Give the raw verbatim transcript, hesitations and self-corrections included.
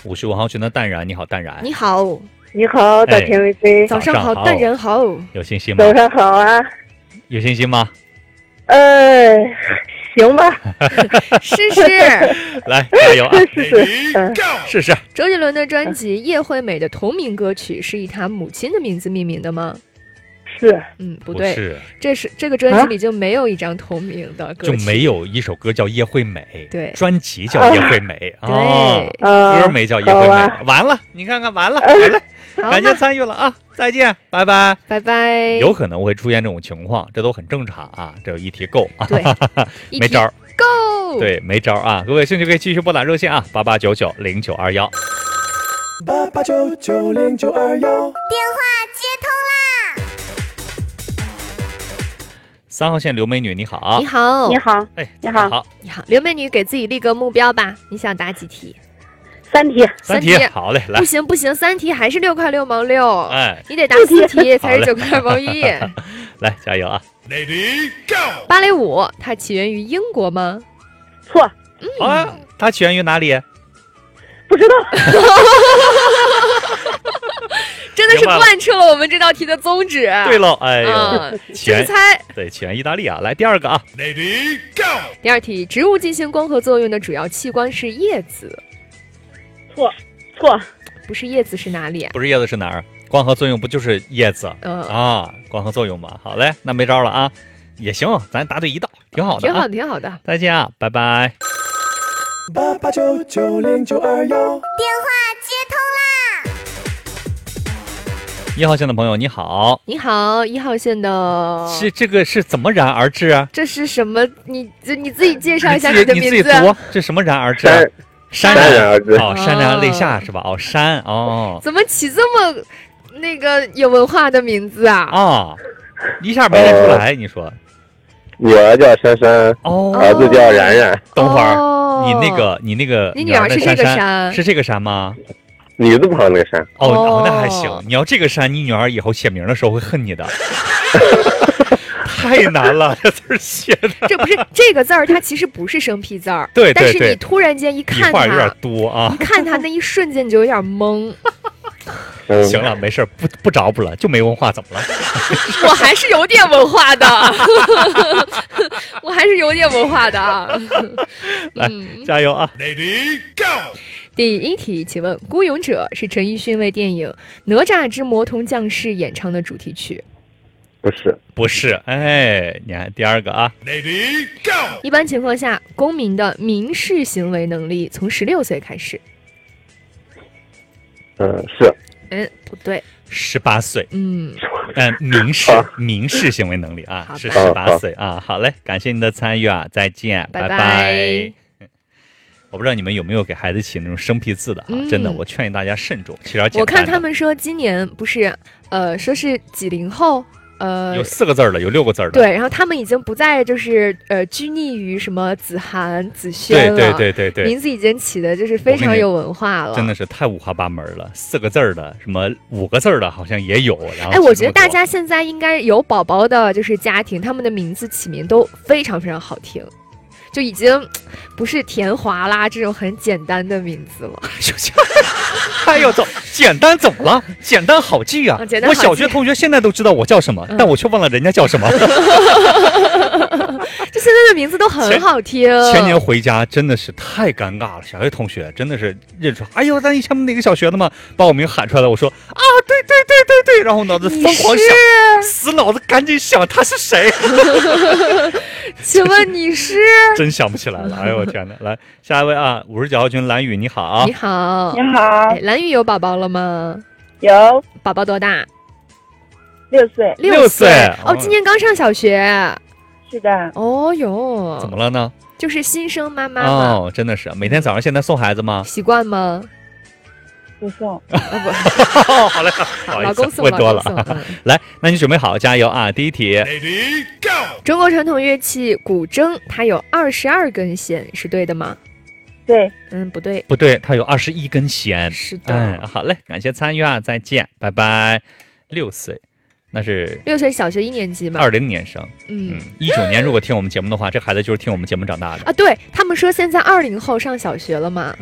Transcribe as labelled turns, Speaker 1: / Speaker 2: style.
Speaker 1: 五十五号群的淡然，你好，淡然。
Speaker 2: 你好，
Speaker 3: 你好，早田薇薇。
Speaker 2: 早上好，淡然好。
Speaker 1: 有信心吗？
Speaker 3: 早上好啊。
Speaker 1: 有信心吗？
Speaker 3: 呃，行吧。
Speaker 2: 试试。
Speaker 1: 来，加油啊！
Speaker 3: 试试，嗯，
Speaker 1: 试试。
Speaker 2: 周杰伦的专辑《叶惠美》的同名歌曲是以他母亲的名字命名的吗？
Speaker 3: 是。
Speaker 2: 嗯，不对，
Speaker 1: 不是
Speaker 2: 这是这个专辑里就没有一张同名的歌曲，
Speaker 1: 就没有一首歌叫叶惠美，
Speaker 2: 对，
Speaker 1: 专辑叫叶惠美，
Speaker 2: 对，
Speaker 1: 哦，歌没叫叶惠美，完了，你看看，完了，完了，感谢参与了啊，再见，拜拜，
Speaker 2: 拜拜。
Speaker 1: 有可能会出现这种情况，这都很正常啊，这有一题够啊，
Speaker 2: 对，
Speaker 1: 没招
Speaker 2: 够，
Speaker 1: 对，没招啊，各位兴趣可以继续拨打热线啊，八八九九零九二幺，
Speaker 4: 八八九九零九二幺，电
Speaker 5: 话接通啦。
Speaker 1: 三号线刘美女，你好。
Speaker 2: 你好，
Speaker 3: 你好，
Speaker 1: 哎，
Speaker 3: 你好，
Speaker 1: 好，
Speaker 2: 你好，刘美女，给自己立个目标吧，你想答几题？
Speaker 3: 三题，
Speaker 1: 三题，好嘞，来。
Speaker 2: 不行不行，三题还是六块六毛六，
Speaker 1: 哎，
Speaker 2: 你得答四题才是九块二毛一。
Speaker 1: 来，加油啊
Speaker 4: Lady Go！
Speaker 2: 芭蕾舞它起源于英国吗？
Speaker 3: 错。
Speaker 2: 嗯、
Speaker 1: 好啊，它起源于哪里？
Speaker 3: 不知道。
Speaker 2: 真的是贯彻了我们这道题的宗旨。
Speaker 1: 对喽，哎呦，
Speaker 2: 嗯、
Speaker 1: 起源
Speaker 2: 猜
Speaker 1: 对，起源意大利啊。来第二个啊
Speaker 4: ，Lady Go！
Speaker 2: 第二题，植物进行光合作用的主要器官是叶子。
Speaker 3: 错，错，
Speaker 2: 不是叶子是哪里、啊？
Speaker 1: 不是叶子是哪儿？光合作用不就是叶子？
Speaker 2: 嗯
Speaker 1: 啊，光合作用嘛。好嘞，那没招了啊，也行，咱答对一道，挺好的、啊，
Speaker 2: 挺好，挺好的。
Speaker 1: 再见啊，拜拜。
Speaker 4: 八八九九零九二幺，电
Speaker 5: 话接通啦！
Speaker 1: 一号线的朋友你好，
Speaker 2: 你好，一号线的
Speaker 1: 是这个是怎么燃而至啊？
Speaker 2: 这是什么？你你自己介绍一下
Speaker 1: 你
Speaker 2: 的名字。
Speaker 1: 你自己读，这什么燃而至、啊？潸然而至哦，潸然泪下是吧？哦，潸哦，
Speaker 2: 怎么起这么那个有文化的名字啊？
Speaker 1: 哦，一下没认出来，你说。
Speaker 6: 女儿叫珊珊，
Speaker 1: 哦，
Speaker 6: 儿子叫然然。
Speaker 1: 等会儿，
Speaker 2: 哦、
Speaker 1: 你那个你那个
Speaker 2: 你女儿是这个山，
Speaker 1: 是这个山吗？
Speaker 6: 女字旁那个山。
Speaker 1: 哦哦，那还行。你要这个山，你女儿以后写名的时候会恨你的。太难了，这字儿写的。
Speaker 2: 这不是这个字儿，它其实不是生僻字儿。
Speaker 1: 对对对。
Speaker 2: 但是你突然间一看它，
Speaker 1: 有点多啊。
Speaker 2: 一看它那一瞬间，你就有点懵。
Speaker 6: 嗯、
Speaker 1: 行了，没事，不不找补了，就没文化，怎么了？
Speaker 2: 我还是有点文化的，我还是有点文化的啊。
Speaker 1: 来，嗯、加油啊
Speaker 4: ！Lady Go！
Speaker 2: 第一题，请问《孤勇者》是陈奕迅为电影《哪吒之魔童降世》演唱的主题曲？
Speaker 6: 不是，
Speaker 1: 不是。哎，你看第二个啊
Speaker 4: ！Lady Go！
Speaker 2: 一般情况下，公民的民事行为能力从十六岁开始。
Speaker 6: 嗯，是。
Speaker 2: 嗯，不对，
Speaker 1: 十八岁。
Speaker 2: 嗯，
Speaker 1: 嗯，民事民事行为能力啊，是十八岁啊。好嘞，感谢您的参与啊，再见，
Speaker 2: 拜拜。
Speaker 1: 拜拜。我不知道你们有没有给孩子起那种生僻字的啊？嗯、真的，我劝大家慎重，起点简单。
Speaker 2: 我看他们说今年不是，呃，说是几零后。呃，
Speaker 1: 有四个字的，有六个字的。
Speaker 2: 对，然后他们已经不再就是呃拘泥于什么子涵、子轩了，
Speaker 1: 对对对对对，
Speaker 2: 名字已经起的就是非常有文化了，
Speaker 1: 真的是太五花八门了。四个字的，什么五个字的，好像也有。然后，
Speaker 2: 哎，我觉得大家现在应该有宝宝的，就是家庭，他们的名字起名都非常非常好听。就已经不是田华啦这种很简单的名字了。
Speaker 1: 哎呦，走，简单怎么了？简单好记啊！
Speaker 2: 啊简单好记
Speaker 1: 我小学同学现在都知道我叫什么，嗯、但我却忘了人家叫什么。
Speaker 2: 就现在的名字都很好听。
Speaker 1: 前, 前年回家真的是太尴尬了，小学同学真的是认出，哎呦，咱以前哪个小学的嘛，把我名喊出来了。我说啊，对对对对对，然后脑子疯狂想，死脑子赶紧想他是谁。
Speaker 2: 请问你是？
Speaker 1: 真想不起来了，哎呦我天哪！来下一位啊，五十九号群蓝宇，你好。
Speaker 2: 你好，
Speaker 3: 你好。
Speaker 2: 哎，蓝宇有宝宝了吗？
Speaker 3: 有。
Speaker 2: 宝宝多大？
Speaker 3: 六岁。
Speaker 1: 六岁
Speaker 2: 哦，今年刚上小学。
Speaker 3: 是的。
Speaker 2: 哦哟。
Speaker 1: 怎么了呢？
Speaker 2: 就是新生妈妈
Speaker 1: 哦，真的是每天早上现在送孩子吗？
Speaker 2: 习惯吗？
Speaker 3: 不送。
Speaker 2: 啊不。
Speaker 1: 好嘞，
Speaker 2: 好，老公送，
Speaker 1: 问多了。
Speaker 2: 嗯、
Speaker 1: 来，那你准备好，加油啊！第一题。
Speaker 4: Lady Go！
Speaker 2: 中国传统乐器古筝，它有二十二根弦，是对的吗？
Speaker 3: 对。
Speaker 2: 嗯，不对，
Speaker 1: 不对，它有二十一根弦。
Speaker 2: 是的。
Speaker 1: 哎，好嘞，感谢参与啊，再见，拜拜。六岁，那是
Speaker 2: 六岁，小学一年级嘛？
Speaker 1: 二零年生。
Speaker 2: 嗯，
Speaker 1: 一九年如果听我们节目的话，这孩子就是听我们节目长大的
Speaker 2: 啊。对他们说，现在二零后上小学了嘛？